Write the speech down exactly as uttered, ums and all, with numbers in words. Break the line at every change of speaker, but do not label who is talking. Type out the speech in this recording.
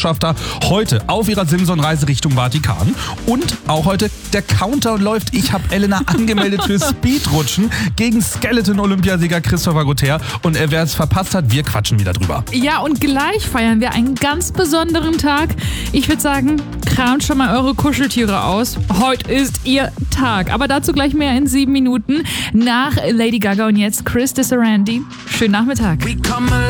Botschafter heute auf ihrer Simson-Reise Richtung Vatikan. Und auch heute der Countdown läuft. Ich habe Elena angemeldet für Speedrutschen gegen Skeleton-Olympiasieger Christopher Gauther. Und wer es verpasst hat, wir quatschen wieder drüber.
Ja, und gleich feiern wir einen ganz besonderen Tag. Ich würde sagen, kramt schon mal eure Kuscheltiere aus. Heute ist ihr Tag. Aber dazu gleich mehr in sieben Minuten nach Lady Gaga und jetzt Chris Desarandi. Schönen Nachmittag.